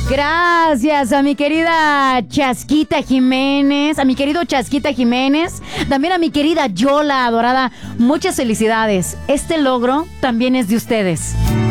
Gracias a mi querida Chasquita Jiménez, a mi querido Chasquita Jiménez, también a mi querida Yola adorada. Muchas felicidades. Este logro también es de ustedes.